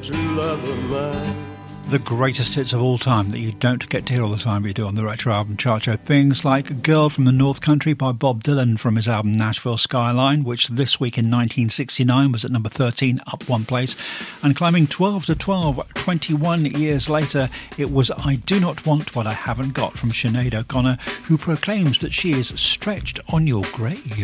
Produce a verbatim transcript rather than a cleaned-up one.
true love of mine. The greatest hits of all time that you don't get to hear all the time, but you do on the Retro Album Chart Show. Things like Girl from the North Country by Bob Dylan from his album Nashville Skyline, which this week in nineteen sixty-nine was at number thirteen, up one place. And climbing twelve to twelve, twenty-one years later, it was I Do Not Want What I Haven't Got from Sinead O'Connor, who proclaims that she is stretched on your grave.